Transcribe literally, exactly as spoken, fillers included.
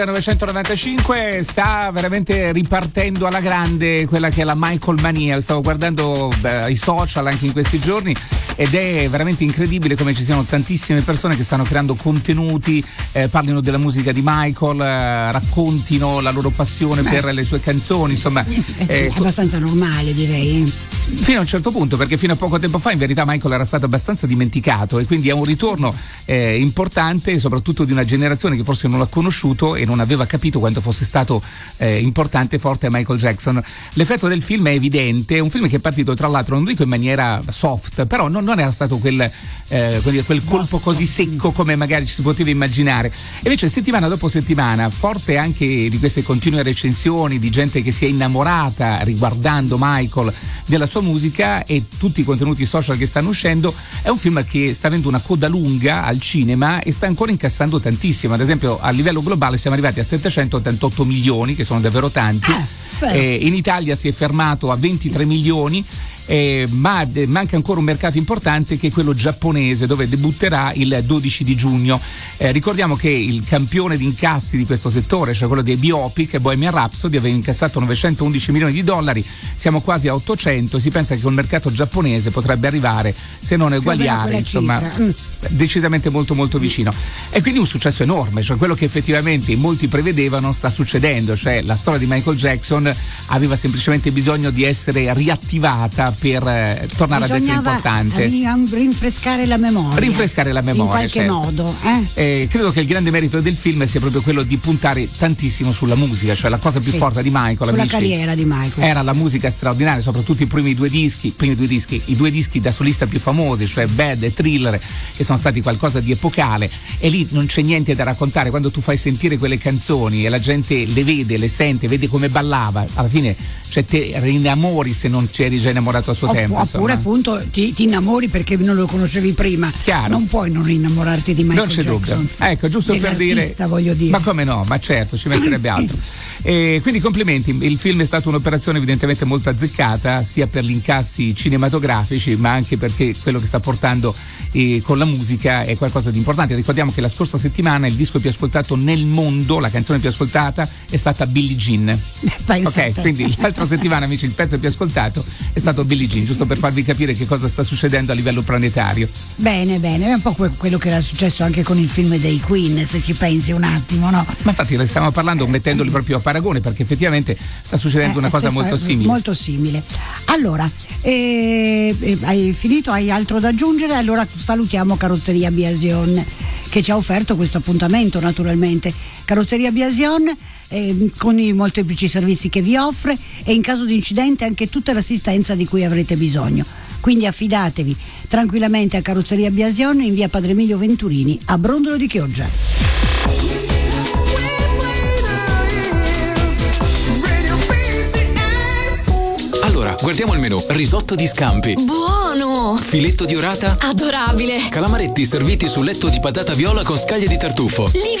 millenovecentonovantacinque sta veramente ripartendo alla grande quella che è la Michael Mania. Stavo guardando beh, i social anche in questi giorni ed è veramente incredibile come ci siano tantissime persone che stanno creando contenuti, eh, parlino della musica di Michael, eh, raccontino la loro passione Beh, per le sue canzoni, insomma è, eh, è abbastanza normale, direi. Fino a un certo punto, perché fino a poco tempo fa in verità Michael era stato abbastanza dimenticato e quindi è un ritorno eh, importante, soprattutto di una generazione che forse non l'ha conosciuto e non aveva capito quanto fosse stato eh, importante e forte Michael Jackson. L'effetto del film è evidente, è un film che è partito tra l'altro, non dico in maniera soft, però non, non era stato quel, eh, quel colpo così secco come magari ci si poteva immaginare. E invece settimana dopo settimana, forte anche di queste continue recensioni di gente che si è innamorata riguardando Michael, della sua musica e tutti i contenuti social che stanno uscendo, è un film che sta avendo una coda lunga al cinema e sta ancora incassando tantissimo. Ad esempio a livello globale siamo arrivati a settecentottantotto milioni, che sono davvero tanti. Ah, eh, in Italia si è fermato a ventitré milioni. Eh, ma eh, manca ancora un mercato importante che è quello giapponese, dove debutterà il dodici di giugno. Eh, ricordiamo che il campione di incassi di questo settore, cioè quello dei biopic, Bohemian Rhapsody, aveva incassato novecentoundici milioni di dollari, siamo quasi a ottocento, si pensa che col mercato giapponese potrebbe arrivare, se non eguagliare, insomma mm. decisamente molto molto vicino. E quindi un successo enorme, cioè quello che effettivamente molti prevedevano sta succedendo, cioè la storia di Michael Jackson aveva semplicemente bisogno di essere riattivata per eh, tornare ad essere importante, rinfrescare la memoria rinfrescare la memoria in qualche certo. modo eh? Eh, credo che il grande merito del film sia proprio quello di puntare tantissimo sulla musica, cioè la cosa più sì, forte di Michael, sulla amici, carriera di Michael era la musica straordinaria, soprattutto i primi due dischi i primi due dischi i due dischi da solista più famosi, cioè Bad e Thriller, che sono stati qualcosa di epocale, e lì non c'è niente da raccontare. Quando tu fai sentire quelle canzoni e la gente le vede, le sente, vede come ballava, alla fine cioè te rinnamori se non ci eri già innamorato a suo o, tempo, oppure insomma. Appunto ti, ti innamori perché non lo conoscevi prima. Chiaro. Non puoi non innamorarti di Michael non c'è Jackson, dubbio, ecco, giusto per dire, voglio dire ma come no, ma certo, ci mancherebbe altro. E quindi complimenti, il film è stata un'operazione evidentemente molto azzeccata, sia per gli incassi cinematografici ma anche perché quello che sta portando eh, con la musica è qualcosa di importante. Ricordiamo che la scorsa settimana il disco più ascoltato nel mondo, la canzone più ascoltata è stata Billie Jean. Ok, quindi l'altra settimana, amici, il pezzo più ascoltato è stato Billie Jean, giusto per farvi capire che cosa sta succedendo a livello planetario. Bene, bene, è un po' quello che era successo anche con il film dei Queen, se ci pensi un attimo, no? Ma infatti ne stiamo parlando mettendoli proprio a paragone, perché effettivamente sta succedendo eh, una cosa molto simile. Molto simile. Allora, eh, eh, hai finito? Hai altro da aggiungere? Allora salutiamo Carrozzeria Biasion, che ci ha offerto questo appuntamento, naturalmente. Carrozzeria Biasion eh, con i molteplici servizi che vi offre e in caso di incidente anche tutta l'assistenza di cui avrete bisogno. Quindi affidatevi tranquillamente a Carrozzeria Biasion in via Padre Emilio Venturini a Brondolo di Chioggia. Allora, guardiamo il menù. Risotto di scampi. Buono! Filetto di orata. Adorabile! Calamaretti serviti su letto di patata viola con scaglie di tartufo. Li